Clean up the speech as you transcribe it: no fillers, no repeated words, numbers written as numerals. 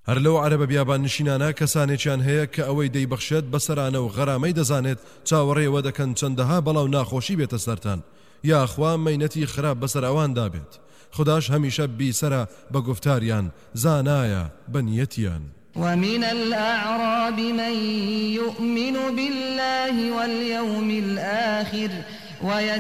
هەر لەو عەرەبە بیابان نشینانە کەسانێکیان هەیە کە ئەوەی دەیبەخشێت بەسەرانە و غەرامەی دەزانێت چاوەڕێوە دەکەن چەندەها بەڵاو ناخۆشی بێتە سەرتان یاخوا مەینەتی خراپ بەسەر ئەوان دابێت خداش هەمیشە بیسەرە بە گفتاریان زانایە بە نیەتیان. ومن الأعراب من يؤمن بالله واليوم الآخر